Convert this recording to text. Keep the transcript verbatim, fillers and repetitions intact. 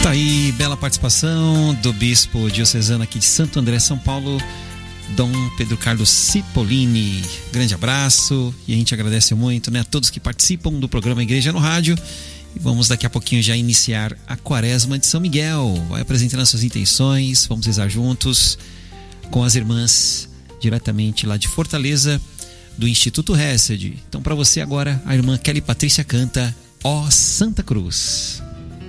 Tá aí, bela participação do bispo diocesano aqui de Santo André, São Paulo, Dom Pedro Carlos Cipollini. Grande abraço e a gente agradece muito, né, a todos que participam do programa Igreja no Rádio. E vamos daqui a pouquinho já iniciar a Quaresma de São Miguel. Vai apresentando as suas intenções, vamos rezar juntos com as irmãs diretamente lá de Fortaleza, do Instituto Hesed. Então, para você agora, a irmã Kelly Patrícia canta Ó Santa Cruz.